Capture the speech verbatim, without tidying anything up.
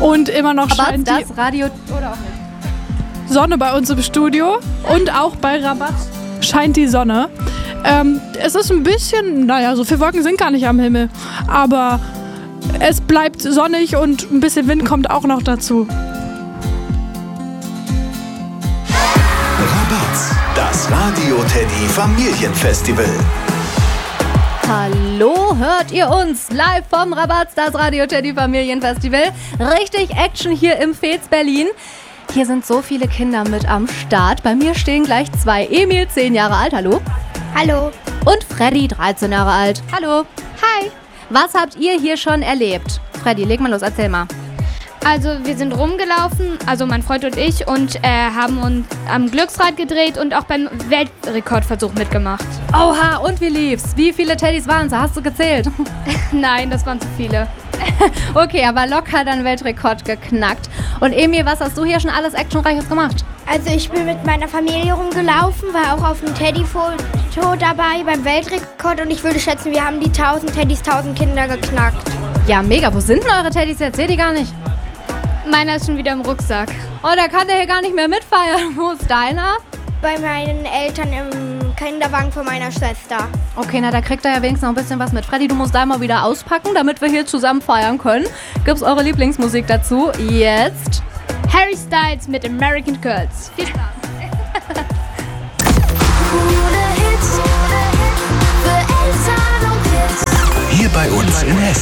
Und immer noch Aber scheint das die Radio oder auch nicht. Sonne bei uns im Studio. Und auch bei Rabat scheint die Sonne. Ähm, es ist ein bisschen, naja, so viele Wolken sind gar nicht am Himmel. Aber es bleibt sonnig und ein bisschen Wind kommt auch noch dazu. Rabatz, das Radio Teddy Familienfestival. Hallo, hört ihr uns live vom Rabatz, das Radio Teddy Familienfestival. Richtig Action hier im Fez Berlin. Hier sind so viele Kinder mit am Start. Bei mir stehen gleich zwei. Emil, zehn Jahre alt, hallo. Hallo. Und Freddy, dreizehn Jahre alt. Hallo. Hi. Was habt ihr hier schon erlebt? Freddy, leg mal los, erzähl mal. Also wir sind rumgelaufen, also mein Freund und ich, und äh, haben uns am Glücksrad gedreht und auch beim Weltrekordversuch mitgemacht. Oha, und wie lief's? Wie viele Teddys waren es? Hast du gezählt? Nein, das waren zu viele. Okay, aber locker deinen Weltrekord geknackt. Und Emil, was hast du hier schon alles Actionreiches gemacht? Also ich bin mit meiner Familie rumgelaufen, war auch auf dem Teddy-Foto dabei beim Weltrekord und ich würde schätzen, wir haben die tausend Teddys, tausend Kinder geknackt. Ja, mega. Wo sind denn eure Teddys jetzt? Seht ihr gar nicht. Meiner ist schon wieder im Rucksack. Oh, der kann der hier gar nicht mehr mitfeiern. Wo ist deiner? Bei meinen Eltern im Kinderwagen von meiner Schwester. Okay, na, da kriegt er ja wenigstens noch ein bisschen was mit. Freddy, du musst da mal wieder auspacken, damit wir hier zusammen feiern können. Gibt's eure Lieblingsmusik dazu? Jetzt. Harry Styles mit American Girls. Viel Spaß. Hier bei uns in Hessen.